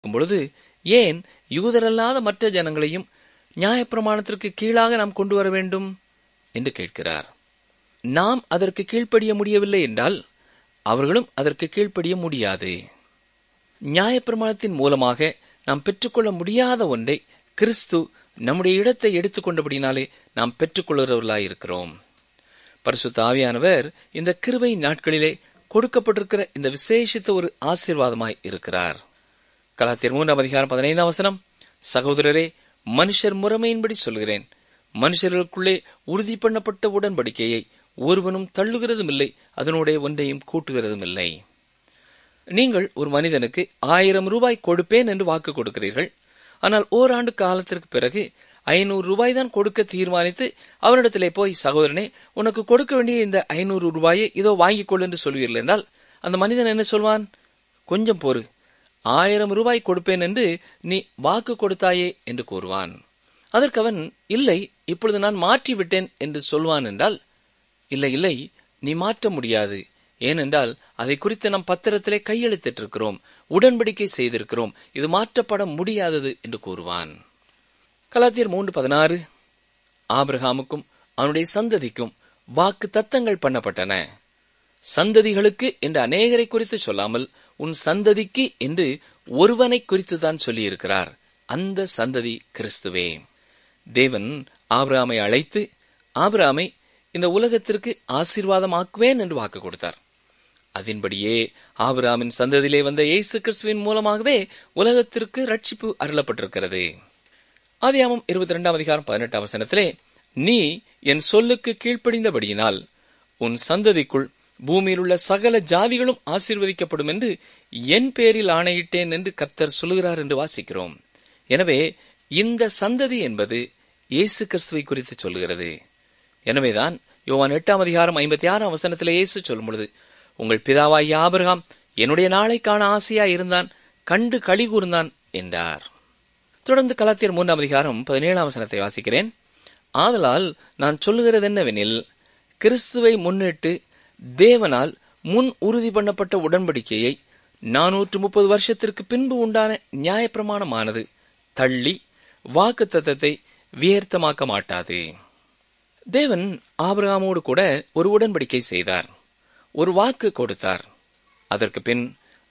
பொழுது ஏன் யூதரல்லாத மற்ற ஜனங்களையும் நியாயப்பிரமாணத்திற்கு கீழாக நாம் கொண்டு வர வேண்டும் என்று கேட்கிறார். நாம் அதற்கு கீழ்ப்படிய முடியவில்லை என்றால் அவர்களும் அதற்கு கீழ்ப்படிய முடியாது. நியாயப்பிரமாணத்தின் மூலமாக நாம் பெற்றுக்கொள்ள முடியாத ஒன்றை கிறிஸ்து நம்முடைய இடத்தை எடுத்துக்கொண்டபடினாலே நாம் பெற்றுக்கொள்கிறவர்களாயிருக்கிறோம். பரிசுத்த ஆவியானவர் இந்த கிருபை நாட்களிலே கொடுக்கப்பட்டிருக்கிற இந்த விசேஷித்த ஒரு ஆசீர்வாதமாய் இருக்கிறார். கலாத்தியர் 3:15 சகோதரரே, மனுஷர் முறைமையின்படி சொல்கிறேன், மனுஷர்களுக்குள்ளே உறுதி பண்ணப்பட்ட உடன்படிக்கையை ஒருவனும் தள்ளுகிறதும் இல்லை, அதனுடைய ஒன்றையும் கூட்டுகிறதும் இல்லை. நீங்கள் ஒரு மனிதனுக்கு 1000 ரூபாய் கொடுப்பேன் என்று வாக்கு கொடுக்கிறீர்கள். ஆனால் ஓராண்டு காலத்திற்கு பிறகு 500 ரூபாய் தான் கொடுக்க தீர்மானித்து அவரிடத்திலே போய், சகோதரனே, உனக்கு கொடுக்க வேண்டிய இந்த 500 ரூபாயை இதோ வாங்கிக் கொள் என்று சொல்வீர்கள் என்றால் அந்த மனிதன் என்ன சொல்வான்? கொஞ்சம் பொறு, 1000 ரூபாய் கொடுப்பேன் என்று நீ வாக்கு கொடுத்தாயே என்று கூறுவான். அதற்கு அவன், இல்லை, இப்பொழுது நான் மாற்றிவிட்டேன் என்று சொல்வான் என்றால், இல்லை இல்லை, நீ மாற்ற முடியாது, ஏனென்றால் அதை குறித்து நாம் பத்திரத்திலே கையெழுத்திட்டிருக்கிறோம், உடன்படிக்கை செய்திருக்கிறோம், இது மாற்றப்பட முடியாதது என்று கூறுவான். கலாத்தியர் 3:16 ஆபிரகாமுக்கும் அவனுடைய சந்ததிக்கும் வாக்கு தத்தங்கள் பண்ணப்பட்டன. சந்ததிகளுக்கு என்று அநேகரை குறித்து சொல்லாமல் உன் சந்ததிக்கு என்று ஒருவனை குறித்து தான் சொல்லியிருக்கிறார். அந்த சந்ததி கிறிஸ்துவே. தேவன் ஆபிரகாமை அழைத்து ஆபிரகாமை இந்த உலகத்திற்கு ஆசீர்வாதமாக்குவேன் என்று வாக்கு கொடுத்தார். அதன்படியே ஆபிரகாமின் சந்ததியிலே வந்த இயேசு கிறிஸ்துவின் மூலமாகவே உலகத்திற்கு ரட்சிப்பு அருளப்பட்டிருக்கிறது. ஆதியாகமம் 22:18 நீ என் சொல்லுக்கு கீழ்ப்படிந்தபடியினால் உன் சந்ததிக்குள் பூமியில் உள்ள சகல ஜாதிகளும் ஆசீர்வதிக்கப்படும் என்று என் பேரில் ஆணையிட்டேன் என்று கர்த்தர் சொல்லுகிறார் என்று வாசிக்கிறோம். எனவே இந்த சந்ததி என்பது இயேசு கிறிஸ்துவை குறித்து சொல்கிறது. எனவேதான் யோவான் 8:56 இயேசு சொல்லும் பொழுது, உங்கள் பிதாவாகிய ஆபிரகாம் என்னுடைய நாளை காண ஆசையாய் இருந்தான், கண்டு களி கூர்ந்தான் என்றார். தொடர்ந்து கலாத்தியர் 3:17 வாசிக்கிறேன். ஆதலால் நான் சொல்லுகிறது என்னவெனில், கிறிஸ்துவை முன்னிட்டு தேவனால் முன் உறுதி பண்ணப்பட்ட உடன்படிக்கையை 430 வருஷத்திற்கு பின்பு உண்டான நியாயப்பிரமாணமானது தள்ளி வாக்குத்தத்தத்தை வியர்த்தமாக்க மாட்டாது. தேவன் ஆபிரகாமோடு கூட ஒரு உடன்படிக்கை செய்தார், ஒரு வாக்கு கொடுத்தார். அதற்கு பின்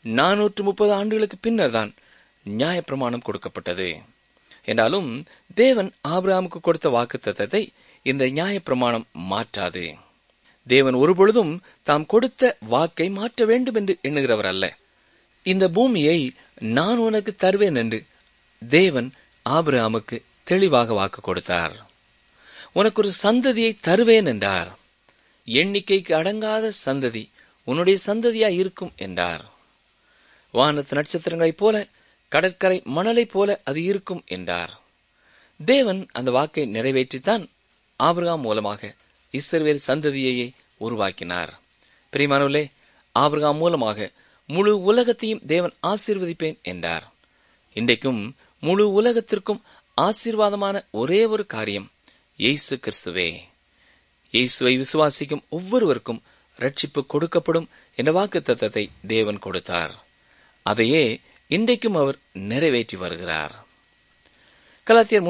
430 ஆண்டுகளுக்கு பின்னர் தான் நியாயப்பிரமாணம் கொடுக்கப்பட்டது. என்றாலும் தேவன் ஆபிரகாமுக்கு கொடுத்த வாக்குத்தத்தத்தை இந்த நியாயப்பிரமாணம் மாற்றாது. தேவன் ஒருபொழுதும் தாம் கொடுத்த வாக்கை மாற்ற வேண்டும் என்று எண்ணுகிறவர் அல்ல. இந்த பூமியை நான் உனக்கு தருவேன் என்று தேவன் ஆபிரகாமுக்கு தெளிவாக வாக்கு கொடுத்தார். உனக்கு ஒரு சந்ததியை தருவேன் என்றார். எண்ணிக்கைக்கு அடங்காத சந்ததி உன்னுடைய சந்ததியாய் இருக்கும் என்றார். வானத்து நட்சத்திரங்களைப் போல, கடற்கரை மணலைப் போல அது இருக்கும் என்றார். தேவன் அந்த வாக்கை நிறைவேற்றித்தான் ஆபிரகாம் மூலமாக இஸ்ரவேல் சந்ததியையே உருவாக்கினார். பிரியமானவர்களே, ஆபிரகாம் மூலமாக முழு உலகத்தையும் தேவன் ஆசீர்வதிப்பேன் என்றார். இன்றைக்கும் முழு உலகத்திற்கும் ஆசீர்வாதமான ஒரே ஒரு காரியம் இயேசு கிறிஸ்துவே. இயேசுவை விசுவாசிக்கும் ஒவ்வொருவருக்கும் ரட்சிப்பு கொடுக்கப்படும் என்ற வாக்குத்தத்தத்தை தேவன் கொடுத்தார். அதையே இன்றைக்கும் அவர் நிறைவேற்றி வருகிறார். கலாத்தியர்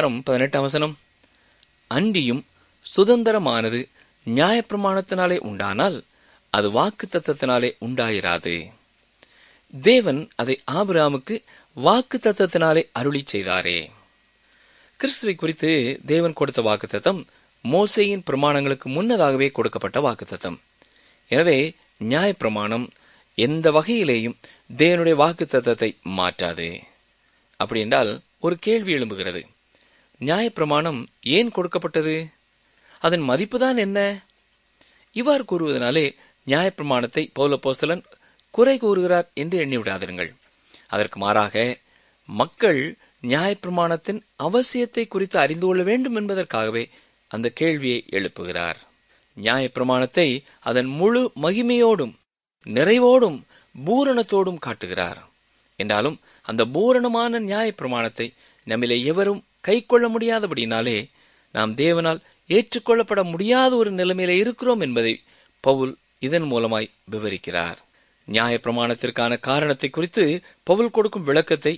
3:18 அன்றியும் சுதந்திரமானது நியாயப்பிரமாணத்தினாலே உண்டானால் அது வாக்குத்தத்தத்தினாலே உண்டாயிராது. தேவன் அதை ஆபிரகாமுக்கு வாக்குத்தத்தத்தினாலே அருளி செய்தாரே. கிறிஸ்துவை குறித்து தேவன் கொடுத்த வாக்குத்தத்தம் மோசேயின் பிரமாணங்களுக்கு முன்னதாகவே கொடுக்கப்பட்ட வாக்குத்தத்தம். எனவே நியாயப்பிரமாணம் எந்த வகையிலேயும் தேவனுடைய வாக்குத்தத்தத்தை மாற்றாது. அப்படி என்றால் ஒரு கேள்வி எழும்புகிறது. நியாயப்பிரமாணம் ஏன் கொடுக்கப்பட்டது? அதன் மதிப்புதான் என்ன? இவ்வாறு கூறுவதனாலே நியாயப்பிரமாணத்தை பவுல் அப்போஸ்தலன் குறை கூறுகிறார் என்று எண்ணிவிடாதீர்கள். அதற்கு மாறாக மக்கள் நியாயப்பிரமாணத்தின் அவசியத்தை குறித்து அறிந்து கொள்ள வேண்டும் என்பதற்காகவே அந்த கேள்வியை எழுப்புகிறார். நியாயப்பிரமாணத்தை அதன் முழு மகிமையோடும் நிறைவோடும் பூரணத்தோடும் காட்டுகிறார். என்றாலும் அந்த பூரணமான நியாயப்பிரமாணத்தை நம்மிலே எவரும் கை கொள்ள முடியாதபடினாலே நாம் தேவனால் ஏற்றுக்கொள்ளப்பட முடியாத ஒரு நிலைமையில இருக்கிறோம் என்பதை பவுல் இதன் மூலமாய் விவரிக்கிறார். நியாயப்பிரமாணத்திற்கான காரணத்தை குறித்து பவுல் கொடுக்கும் விளக்கத்தை